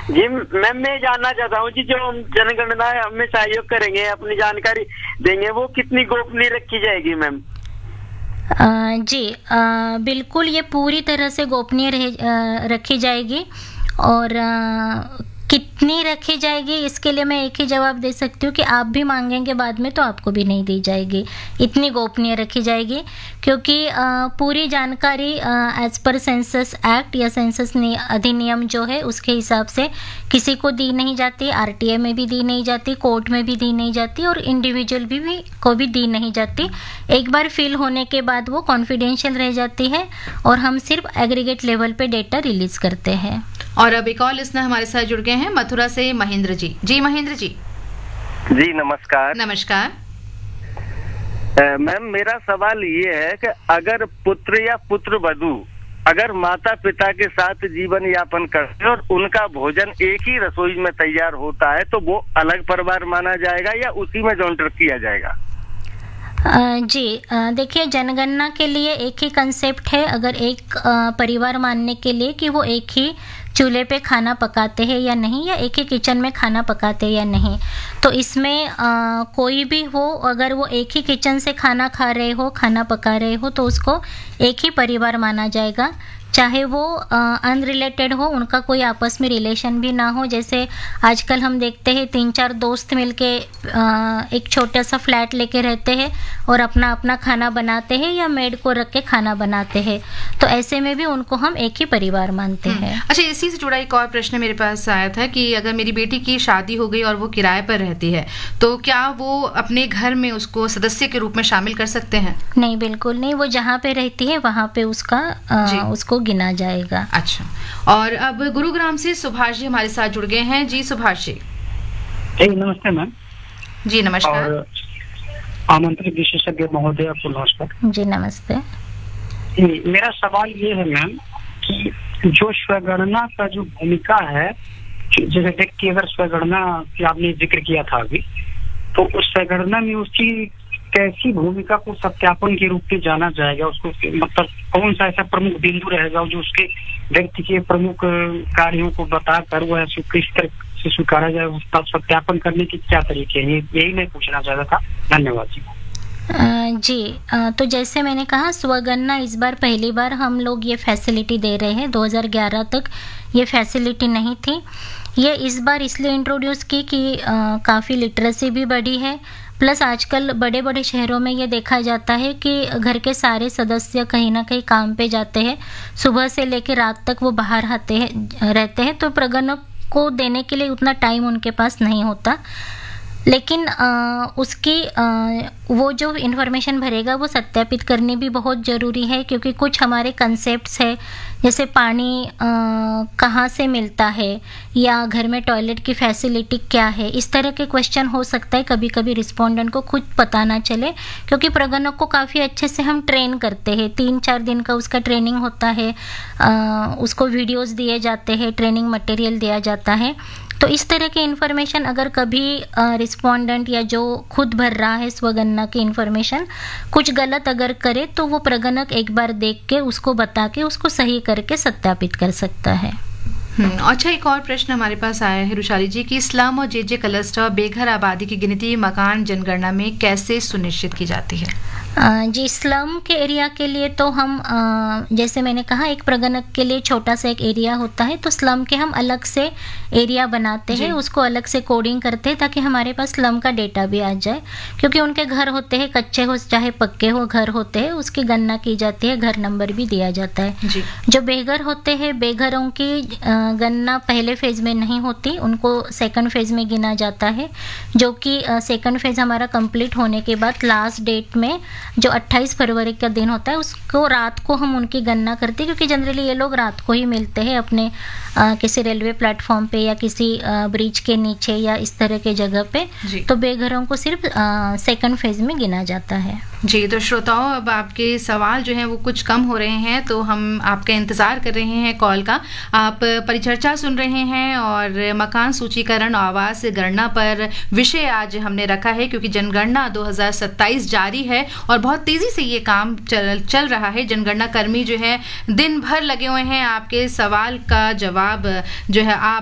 जी ma'am, मैं जानना चाहता हूँ कि जो हम जनगणना हमें सहयोग करेंगे, अपनी जानकारी देंगे, वो कितनी गोपनीय रखी जाएगी मैम? जी बिल्कुल, ये पूरी तरह से गोपनीय रखी जाएगी। और कितनी रखी जाएगी इसके लिए मैं एक ही जवाब दे सकती हूँ कि आप भी मांगेंगे बाद में तो आपको भी नहीं दी जाएगी, इतनी गोपनीय रखी जाएगी। क्योंकि पूरी जानकारी एज पर सेंसस एक्ट या सेंसस अधिनियम जो है उसके हिसाब से किसी को दी नहीं जाती, आरटीए में भी दी नहीं जाती, कोर्ट में भी दी नहीं जाती और इंडिविजुअल भी को भी दी नहीं जाती। एक बार फिल होने के बाद वो कॉन्फिडेंशियल रह जाती है और हम सिर्फ एग्रीगेट लेवल पे डेटा रिलीज करते हैं। और अब एक और लिसनर हमारे साथ जुड़ गए हैं मथुरा से, महेंद्र जी। जी महेंद्र जी। जी नमस्कार। नमस्कार मैम, मेरा सवाल ये है कि अगर पुत्र या पुत्र वधू अगर माता पिता के साथ जीवन यापन करते हैं और उनका भोजन एक ही रसोई में तैयार होता है तो वो अलग परिवार माना जाएगा या उसी में जॉइंट किया जाएगा? जी देखिए, जनगणना के लिए एक ही कंसेप्ट है अगर एक परिवार मानने के लिए कि वो एक ही चूल्हे पे खाना पकाते हैं या नहीं, या एक ही किचन में खाना पकाते हैं या नहीं। तो इसमें कोई भी हो, अगर वो एक ही किचन से खाना खा रहे हो, खाना पका रहे हो, तो उसको एक ही परिवार माना जाएगा। चाहे वो अनरिलेटेड हो, उनका कोई आपस में रिलेशन भी ना हो। जैसे आजकल हम देखते हैं 3-4 दोस्त मिलके एक छोटा सा फ्लैट लेके रहते हैं और अपना अपना खाना बनाते हैं या मेड को रख के खाना बनाते हैं, तो ऐसे में भी उनको हम एक ही परिवार मानते हैं। अच्छा, इसी से जुड़ा एक और प्रश्न मेरे पास आया था कि अगर मेरी बेटी की शादी हो गई और वो किराए पर रहती है तो क्या वो अपने घर में उसको सदस्य के रूप में शामिल कर सकते हैं? नहीं, बिल्कुल नहीं। वो जहाँ पे रहती है वहाँ पे उसको गिना जाएगा। अच्छा, और अब गुरुग्राम से सुभाष जी हमारे साथ जुड़ गए हैं। जी सुभाष जी। नमस्ते मैम। जी नमस्कार। और आमंत्रित विशेषज्ञ महोदय को नमस्कार। जी नमस्ते। मेरा सवाल ये है मैम कि जो स्वगणना का जो भूमिका है, जैसे व्यक्ति अगर स्वगणना की आपने जिक्र किया था अभी, तो उस स्वगणना में उसकी कैसी भूमिका को सत्यापन के रूप में जाना जाएगा? उसको मतलब कौन सा ऐसा प्रमुख बिंदु रहेगा जो उसके व्यक्ति के प्रमुख कार्यों को बताकर वह किस तरह से स्वीकारा जाए, उसका सत्यापन करने के क्या तरीके हैं? यही मैं पूछना चाहता था। धन्यवाद जी। तो जैसे मैंने कहा, स्वगणना इस बार पहली बार हम लोग ये फैसिलिटी दे रहे हैं। 2011 तक ये फैसिलिटी नहीं थी। ये इस बार इसलिए इंट्रोड्यूस की कि काफ़ी लिटरेसी भी बढ़ी है, प्लस आजकल बड़े बड़े शहरों में ये देखा जाता है कि घर के सारे सदस्य कहीं ना कहीं काम पे जाते हैं, सुबह से लेकर रात तक वो बाहर रहते हैं, तो प्रगणक को देने के लिए उतना टाइम उनके पास नहीं होता। लेकिन उसकी वो जो इन्फॉर्मेशन भरेगा वो सत्यापित करनी भी बहुत ज़रूरी है, क्योंकि कुछ हमारे कंसेप्ट्स है, जैसे पानी कहाँ से मिलता है या घर में टॉयलेट की फैसिलिटी क्या है, इस तरह के क्वेश्चन हो सकता है। कभी कभी रिस्पोंडेंट को खुद पता ना चले, क्योंकि प्रगणक को काफ़ी अच्छे से हम ट्रेन करते हैं। 3-4 दिन का उसका ट्रेनिंग होता है, उसको वीडियोस दिए जाते हैं, ट्रेनिंग मटेरियल दिया जाता है। तो इस तरह की इन्फॉर्मेशन अगर कभी रिस्पोंडेंट या जो खुद भर रहा है स्वगणना की इन्फॉर्मेशन कुछ गलत अगर करे, तो वो प्रगणक एक बार देख के उसको बता के उसको सही करके सत्यापित कर सकता है। अच्छा, एक और प्रश्न हमारे पास आया है रुशाली जी कि स्लम और जेजे क्लस्टर बेघर आबादी की गिनती मकान जनगणना में कैसे सुनिश्चित की जाती है? जी, स्लम के एरिया के लिए तो हम जैसे मैंने कहा, एक प्रगणक के लिए छोटा सा एक एरिया होता है, तो स्लम के हम अलग से एरिया बनाते हैं, उसको अलग से कोडिंग करते हैं ताकि हमारे पास स्लम का डेटा भी आ जाए। क्योंकि उनके घर होते हैं, कच्चे हो चाहे पक्के हो घर होते हैं, उसकी गणना की जाती है, घर नंबर भी दिया जाता है। जो बेघर होते हैं, बेघरों की गणना पहले फेज में नहीं होती, उनको सेकंड फेज में गिना जाता है, जो कि सेकंड फेज हमारा कंप्लीट होने के बाद लास्ट डेट में जो 28 फरवरी का दिन होता है, उसको रात को हम उनकी गणना करते हैं। क्योंकि जनरली ये लोग रात को ही मिलते हैं अपने किसी रेलवे प्लेटफॉर्म पे या किसी ब्रिज के नीचे या इस तरह के जगह पे, तो बेघरों को सिर्फ सेकंड फेज में गिना जाता है। जी, तो श्रोताओं, अब आपके सवाल जो हैं वो कुछ कम हो रहे हैं, तो हम आपका इंतज़ार कर रहे हैं कॉल का। आप परिचर्चा सुन रहे हैं और मकान सूचीकरण आवास गणना पर विषय आज हमने रखा है, क्योंकि जनगणना 2027 जारी है और बहुत तेज़ी से ये काम चल रहा है। जनगणना कर्मी जो है दिन भर लगे हुए हैं आपके सवाल का जवाब जो है आप